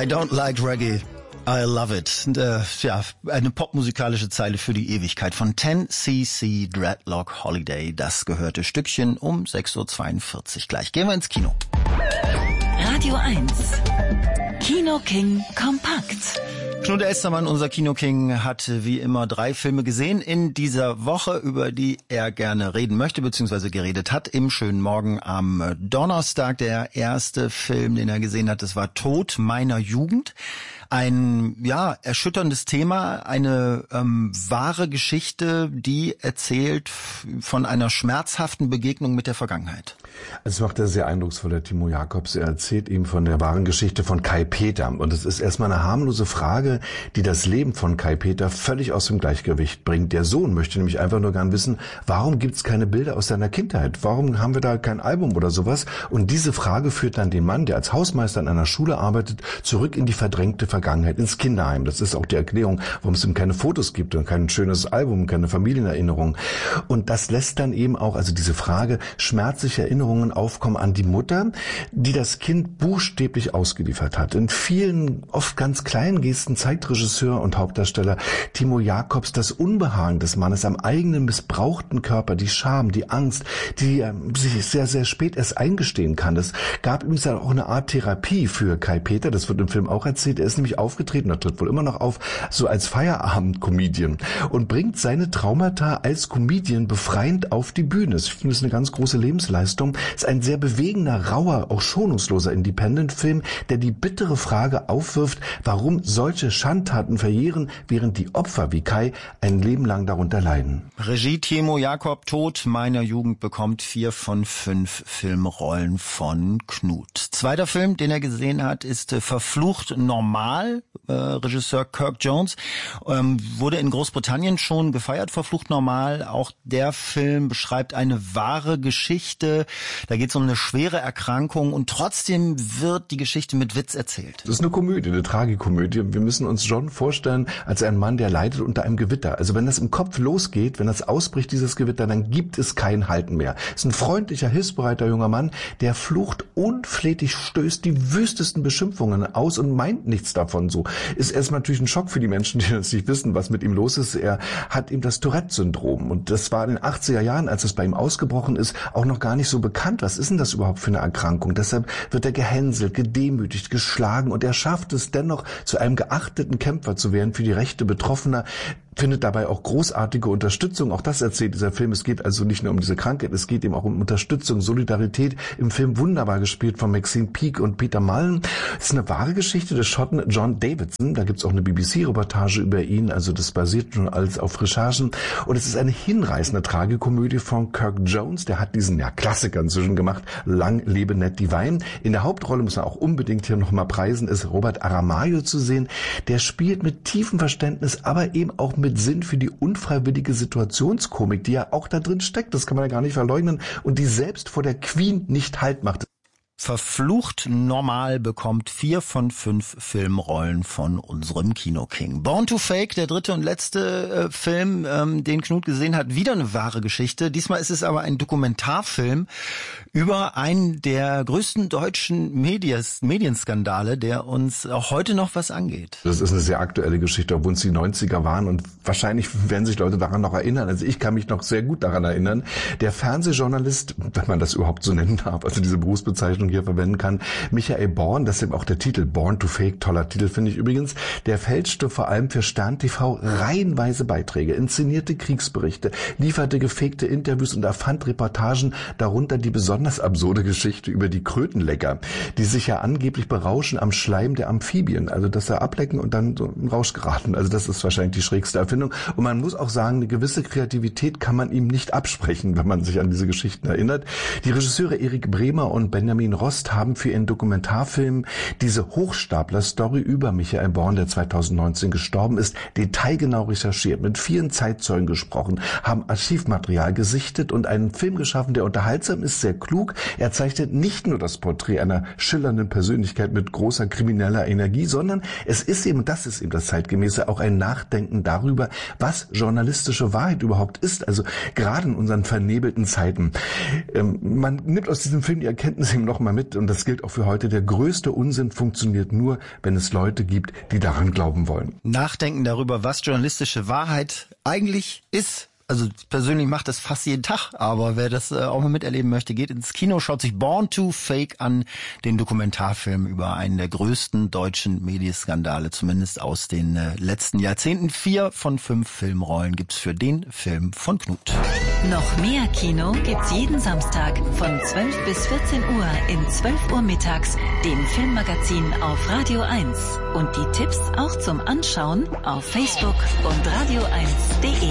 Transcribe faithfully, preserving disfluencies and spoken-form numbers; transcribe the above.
I don't like reggae. I love it. Und, äh, ja, eine popmusikalische Zeile für die Ewigkeit von ten C C Dreadlock Holiday. Das gehörte Stückchen um sechs Uhr zweiundvierzig. Gleich gehen wir ins Kino. Radio eins. Kino King kompakt. Knut Elstermann, unser Kino-King, hat wie immer drei Filme gesehen in dieser Woche, über die er gerne reden möchte, beziehungsweise geredet hat. Im schönen Morgen am Donnerstag. Der erste Film, den er gesehen hat, das war Tod meiner Jugend. Ein, ja, erschütterndes Thema, eine ähm, wahre Geschichte, die erzählt von einer schmerzhaften Begegnung mit der Vergangenheit. Es macht er sehr eindrucksvoll, der Timo Jacobs. Er erzählt ihm von der wahren Geschichte von Kai Peter. Und es ist erstmal eine harmlose Frage, die das Leben von Kai Peter völlig aus dem Gleichgewicht bringt. Der Sohn möchte nämlich einfach nur gern wissen, warum gibt's keine Bilder aus seiner Kindheit? Warum haben wir da kein Album oder sowas? Und diese Frage führt dann den Mann, der als Hausmeister an einer Schule arbeitet, zurück in die verdrängte Vergangenheit, ins Kinderheim. Das ist auch die Erklärung, warum es ihm keine Fotos gibt und kein schönes Album, keine Familienerinnerung. Und das lässt dann eben auch, also diese Frage, schmerzliche Erinnerungen aufkommen an die Mutter, die das Kind buchstäblich ausgeliefert hat. In vielen, oft ganz kleinen Gesten zeigt Regisseur und Hauptdarsteller Timo Jacobs das Unbehagen des Mannes am eigenen missbrauchten Körper, die Scham, die Angst, die er sich sehr, sehr spät erst eingestehen kann. Das gab übrigens auch eine Art Therapie für Kai Peter, das wird im Film auch erzählt. Er ist nämlich aufgetreten, er tritt wohl immer noch auf, so als Feierabend-Comedian und bringt seine Traumata als Comedian befreiend auf die Bühne. Ich finde, das ist eine ganz große Lebensleistung. Es ist ein sehr bewegender, rauer, auch schonungsloser Independent-Film, der die bittere Frage aufwirft, warum solche Schandtaten verjähren, während die Opfer wie Kai ein Leben lang darunter leiden. Regie Timo Jakob, Tod meiner Jugend bekommt vier von fünf Filmrollen von Knut. Zweiter Film, den er gesehen hat, ist äh, Verflucht normal. Äh, Regisseur Kirk Jones ähm, wurde in Großbritannien schon gefeiert. Verflucht normal. Auch der Film beschreibt eine wahre Geschichte. Da geht es um eine schwere Erkrankung und trotzdem wird die Geschichte mit Witz erzählt. Das ist eine Komödie, eine Tragikomödie. Wir müssen uns John vorstellen als ein Mann, der leidet unter einem Gewitter. Also wenn das im Kopf losgeht, wenn das ausbricht, dieses Gewitter, dann gibt es kein Halten mehr. Es ist ein freundlicher, hilfsbereiter junger Mann, der flucht unflätig, stößt die wüstesten Beschimpfungen aus und meint nichts davon so. Ist erstmal natürlich ein Schock für die Menschen, die das nicht wissen, was mit ihm los ist. Er hat eben das Tourette-Syndrom und das war in den achtziger Jahren, als es bei ihm ausgebrochen ist, auch noch gar nicht so bekannt. Was ist denn das überhaupt für eine Erkrankung? Deshalb wird er gehänselt, gedemütigt, geschlagen und er schafft es dennoch, zu einem geachteten Kämpfer zu werden für die Rechte Betroffener, findet dabei auch großartige Unterstützung. Auch das erzählt dieser Film. Es geht also nicht nur um diese Krankheit, es geht eben auch um Unterstützung, Solidarität. Im Film wunderbar gespielt von Maxine Peake und Peter Mullen. Es ist eine wahre Geschichte des Schotten John Davidson. Da gibt's auch eine B B C-Reportage über ihn. Also das basiert schon alles auf Recherchen. Und es ist eine hinreißende Tragikomödie von Kirk Jones. Der hat diesen ja Klassiker inzwischen gemacht. Lang lebe Ned Divine. In der Hauptrolle muss man auch unbedingt hier nochmal preisen, ist Robert Aramayo zu sehen. Der spielt mit tiefem Verständnis, aber eben auch mit Sinn für die unfreiwillige Situationskomik, die ja auch da drin steckt, das kann man ja gar nicht verleugnen, und die selbst vor der Queen nicht Halt macht. Verflucht normal bekommt vier von fünf Filmrollen von unserem Kino-King. Born to Fake, der dritte und letzte äh, Film, ähm, den Knut gesehen hat, wieder eine wahre Geschichte. Diesmal ist es aber ein Dokumentarfilm über einen der größten deutschen Medias, Medienskandale, der uns auch heute noch was angeht. Das ist eine sehr aktuelle Geschichte, obwohl es die neunziger waren und wahrscheinlich werden sich Leute daran noch erinnern. Also ich kann mich noch sehr gut daran erinnern. Der Fernsehjournalist, wenn man das überhaupt so nennen darf, also diese Berufsbezeichnung hier verwenden kann, Michael Born, das ist eben auch der Titel, Born to Fake, toller Titel finde ich übrigens, der fälschte vor allem für Stern T V reihenweise Beiträge, inszenierte Kriegsberichte, lieferte gefakte Interviews und erfand Reportagen, darunter die besonders absurde Geschichte über die Krötenlecker, die sich ja angeblich berauschen am Schleim der Amphibien, also dass sie ablecken und dann so in Rausch geraten. Also das ist wahrscheinlich die schrägste Erfindung. Und man muss auch sagen, eine gewisse Kreativität kann man ihm nicht absprechen, wenn man sich an diese Geschichten erinnert. Die Regisseure Erik Bremer und Benjamin Rost haben für ihren Dokumentarfilm diese Hochstapler-Story über Michael Born, der zweitausendneunzehn gestorben ist, detailgenau recherchiert, mit vielen Zeitzeugen gesprochen, haben Archivmaterial gesichtet und einen Film geschaffen, der unterhaltsam ist, sehr klug. Er zeichnet nicht nur das Porträt einer schillernden Persönlichkeit mit großer krimineller Energie, sondern es ist eben, das ist eben das Zeitgemäße, auch ein Nachdenken darüber, was journalistische Wahrheit überhaupt ist. Also gerade in unseren vernebelten Zeiten. Ähm, man nimmt aus diesem Film die Erkenntnis eben noch mal mit, und das gilt auch für heute, der größte Unsinn funktioniert nur, wenn es Leute gibt, die daran glauben wollen. Nachdenken darüber, was journalistische Wahrheit eigentlich ist. Also persönlich macht das fast jeden Tag, aber wer das äh, auch mal miterleben möchte, geht ins Kino, schaut sich Born to Fake an, den Dokumentarfilm über einen der größten deutschen Medienskandale, zumindest aus den äh, letzten Jahrzehnten. Vier von fünf Filmrollen gibt's für den Film von Knut. Noch mehr Kino gibt's jeden Samstag von zwölf bis vierzehn Uhr in zwölf Uhr mittags, dem Filmmagazin auf Radio eins. Und die Tipps auch zum Anschauen auf Facebook und radio eins punkt de.